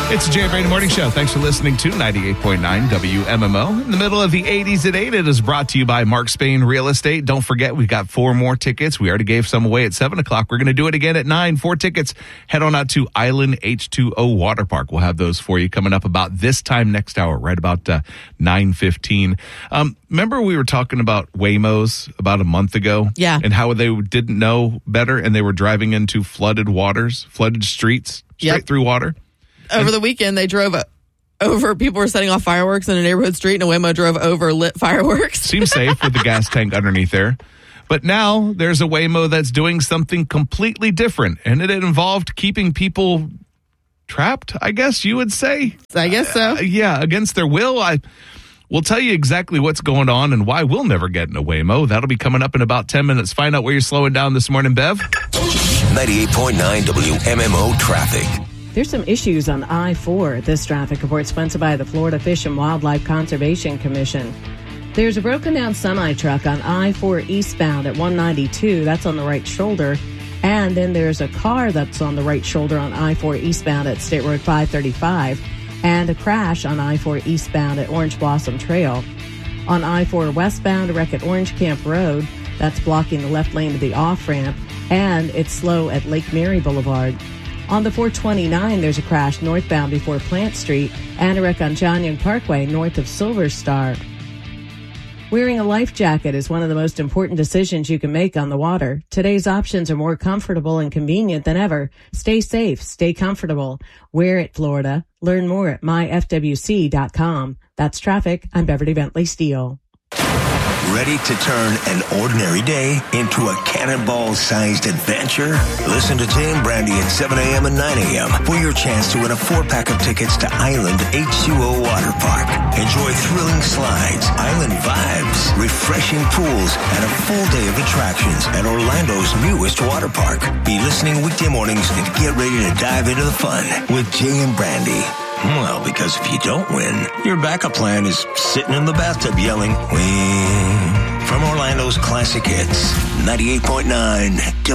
It's the Jay Brady Morning Show. Thanks for listening to 98.9 WMMO. In the middle of the 80s at 8, it is brought to you by Mark Spain Real Estate. Don't forget, we've got 4 more tickets. We already gave some away at 7 o'clock. We're going to do it again at 9. 4 tickets. Head on out to Island H2O Water Park. We'll have those for you coming up about this time next hour, right about 9:15. Remember we were talking about Waymos about a month ago? Yeah. And how they didn't know better and they were driving into flooded waters, flooded streets, straight through water? Over the weekend, they drove over. People were setting off fireworks in a neighborhood street, and a Waymo drove over lit fireworks. Seems safe with the gas tank underneath there. But now there's a Waymo that's doing something completely different, and it involved keeping people trapped, I guess you would say. I guess so. Yeah, against their will. We'll tell you exactly what's going on and why we'll never get in a Waymo. That'll be coming up in about 10 minutes. Find out where you're slowing down this morning, Bev. 98.9 WMMO traffic. There's some issues on I-4. This traffic report sponsored by the Florida Fish and Wildlife Conservation Commission. There's a broken down semi-truck on I-4 eastbound at 192. That's on the right shoulder. And then there's a car that's on the right shoulder on I-4 eastbound at State Road 535. And a crash on I-4 eastbound at Orange Blossom Trail. On I-4 westbound, a wreck at Orange Camp Road. That's blocking the left lane to the off-ramp. And it's slow at Lake Mary Boulevard. On the 429, there's a crash northbound before Plant Street and a wreck on John Young Parkway north of Silver Star. Wearing a life jacket is one of the most important decisions you can make on the water. Today's options are more comfortable and convenient than ever. Stay safe, stay comfortable. Wear it, Florida. Learn more at myfwc.com. That's traffic. I'm Beverly Bentley Steele. Ready to turn an ordinary day into a cannonball-sized adventure? Listen to Jay and Brandy at 7 a.m. and 9 a.m. for your chance to win a 4-pack of tickets to Island H2O Water Park. Enjoy thrilling slides, island vibes, refreshing pools, and a full day of attractions at Orlando's newest water park. Be listening weekday mornings and get ready to dive into the fun with Jay and Brandy. Well, because if you don't win, your backup plan is sitting in the bathtub yelling, "Win." From Orlando's classic hits, 98.9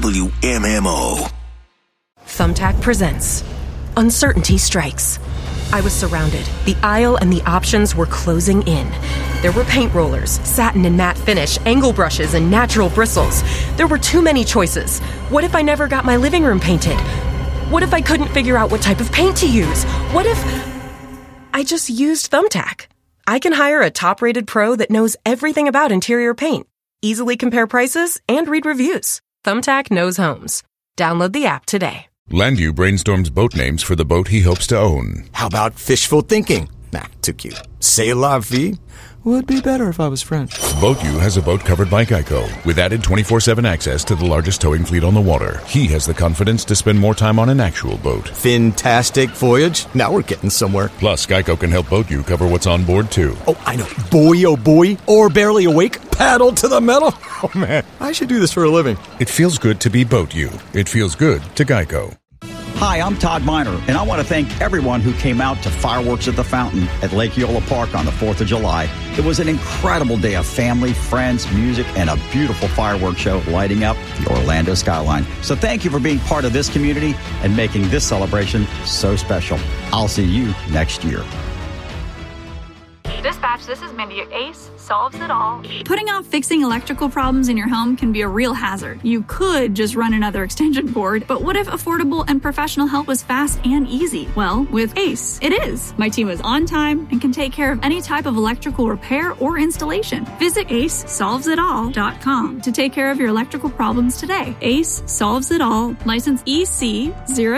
WMMO. Thumbtack presents Uncertainty Strikes. I was surrounded. The aisle and the options were closing in. There were paint rollers, satin and matte finish, angle brushes, and natural bristles. There were too many choices. What if I never got my living room painted? What if I couldn't figure out what type of paint to use? What if I just used Thumbtack? I can hire a top-rated pro that knows everything about interior paint, easily compare prices, and read reviews. Thumbtack knows homes. Download the app today. Landu brainstorms boat names for the boat he hopes to own. How about fishful thinking? Nah, too cute. C'est la vie? Would be better if I was French. BoatU has a boat covered by Geico, with added 24/7 access to the largest towing fleet on the water. He has the confidence to spend more time on an actual boat. Fantastic voyage. Now we're getting somewhere. Plus, Geico can help BoatU cover what's on board, too. Oh, I know. Boy, oh boy. Or barely awake. Paddle to the metal. Oh, man. I should do this for a living. It feels good to be BoatU. It feels good to Geico. Hi, I'm Todd Miner, and I want to thank everyone who came out to Fireworks at the Fountain at Lake Eola Park on the 4th of July. It was an incredible day of family, friends, music, and a beautiful fireworks show lighting up the Orlando skyline. So thank you for being part of this community and making this celebration so special. I'll see you next year. Dispatch, this is Mindy. Ace solves it all. Putting off fixing electrical problems in your home can be a real hazard. You could just run another extension cord, but what if affordable and professional help was fast and easy? Well, with Ace, it is. My team is on time and can take care of any type of electrical repair or installation. Visit AceSolvesItAll.com to take care of your electrical problems today. Ace Solves It All, license EC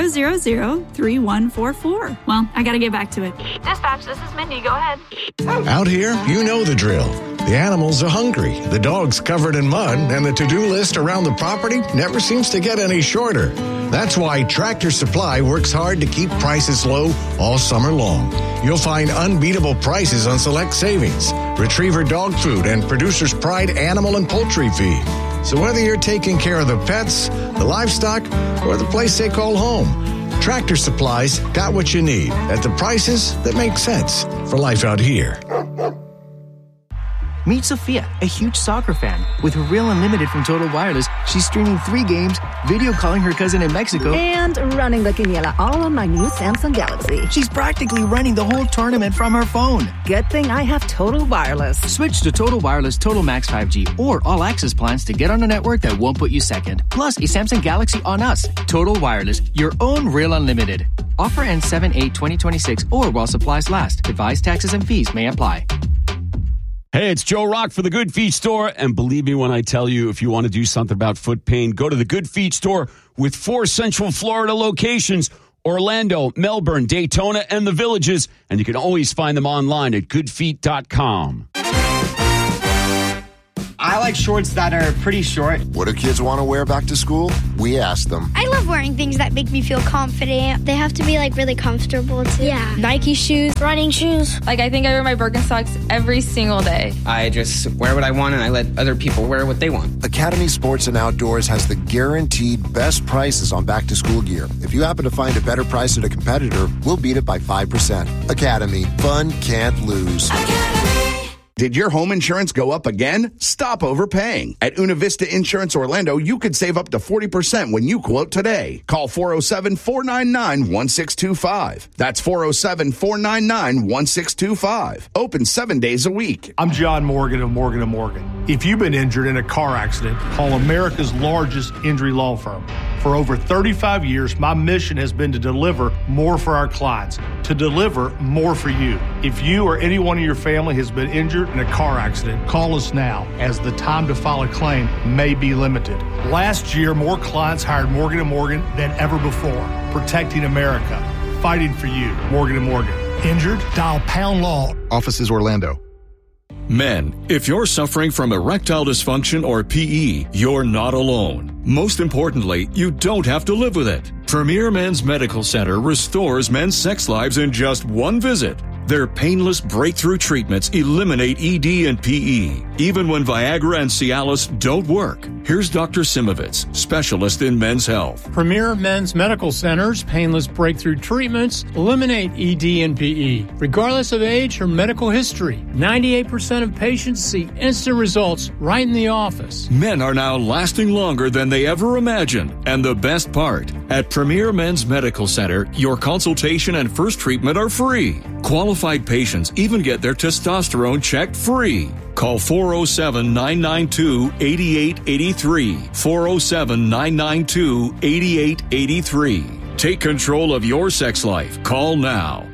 0003144. Well, I gotta get back to it. Dispatch, this is Mindy. Go ahead. Out here, you know the drill. The animals are hungry, the dog's covered in mud, and the to-do list around the property never seems to get any shorter. That's why Tractor Supply works hard to keep prices low all summer long. You'll find unbeatable prices on select savings, Retriever dog food, and Producer's Pride animal and poultry feed. So whether you're taking care of the pets, the livestock, or the place they call home, Tractor Supply's got what you need at the prices that make sense for life out here. Meet Sophia, a huge soccer fan. With Real Unlimited from Total Wireless, she's streaming 3 games, video calling her cousin in Mexico, and running the quiniela all on my new Samsung Galaxy. She's practically running the whole tournament from her phone. Good thing I have Total Wireless. Switch to Total Wireless Total Max 5G or All Access plans to get on a network that won't put you second. Plus, a Samsung Galaxy on us. Total Wireless, your own Real Unlimited. Offer ends 7/8/2026 or while supplies last. Device taxes and fees may apply. Hey, it's Joe Rock for the Good Feet Store. And believe me when I tell you, if you want to do something about foot pain, go to the Good Feet Store with 4 Central Florida locations: Orlando, Melbourne, Daytona, and the Villages. And you can always find them online at goodfeet.com. I like shorts that are pretty short. What do kids want to wear back to school? We ask them. I love wearing things that make me feel confident. They have to be like really comfortable too. Yeah. Nike shoes, running shoes. Like I think I wear my Birkenstocks every single day. I just wear what I want and I let other people wear what they want. Academy Sports and Outdoors has the guaranteed best prices on back to school gear. If you happen to find a better price at a competitor, we'll beat it by 5%. Academy. Fun can't lose. Did your home insurance go up again? Stop overpaying. At Una Vista Insurance Orlando, you could save up to 40% when you quote today. Call 407-499-1625. That's 407-499-1625. Open 7 days a week. I'm John Morgan of Morgan & Morgan. If you've been injured in a car accident, call America's largest injury law firm. For over 35 years, my mission has been to deliver more for our clients, to deliver more for you. If you or anyone in your family has been injured in a car accident, call us now, as the time to file a claim may be limited. Last year, more clients hired Morgan & Morgan than ever before, protecting America, fighting for you. Morgan & Morgan. Injured? Dial # law. Offices Orlando. Men, if you're suffering from erectile dysfunction or PE, you're not alone. Most importantly, you don't have to live with it. Premier Men's Medical Center restores men's sex lives in just one visit. Their painless breakthrough treatments eliminate ED and PE, even when Viagra and Cialis don't work. Here's Dr. Simovitz, specialist in men's health. Premier Men's Medical Center's painless breakthrough treatments eliminate ED and PE, regardless of age or medical history. 98% of patients see instant results right in the office. Men are now lasting longer than they ever imagined. And the best part, at Premier Men's Medical Center, your consultation and first treatment are free. Qualified patients even get their testosterone checked free. Call 407-992-8883. 407-992-8883. Take control of your sex life. Call now.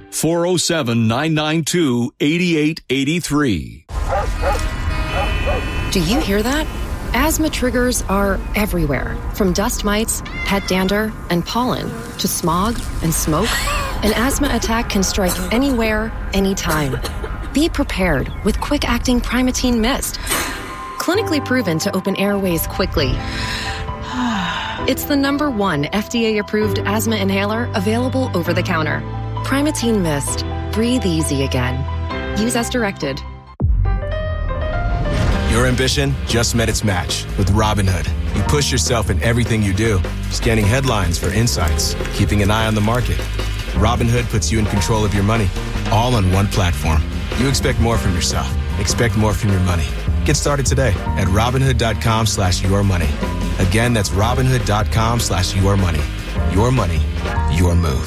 407-992-8883. Do you hear that? Asthma triggers are everywhere, from dust mites, pet dander, and pollen, to smog and smoke. An asthma attack can strike anywhere, anytime. Be prepared with quick-acting Primatene Mist. Clinically proven to open airways quickly. It's the #1 FDA-approved asthma inhaler available over the counter. Primatene Mist. Breathe easy again. Use as directed. Your ambition just met its match with Robinhood. You push yourself in everything you do, scanning headlines for insights, keeping an eye on the market. Robinhood puts you in control of your money, all on one platform. You expect more from yourself. Expect more from your money. Get started today at Robinhood.com/yourmoney. Again, that's Robinhood.com/yourmoney. Your money, your move.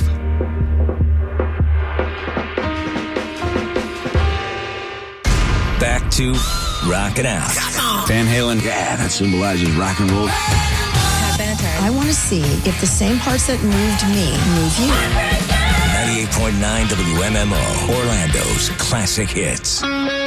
Back to Rockin' Out. Van Halen. Yeah, that symbolizes rock and roll. I want to see if the same parts that moved me move you. 98.9 WMMO, Orlando's classic hits.